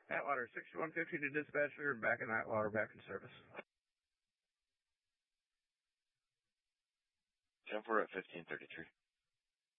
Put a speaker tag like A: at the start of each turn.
A: Atwater 6150 to dispatcher, back in Atwater, back in service.
B: 10-4 at 1533.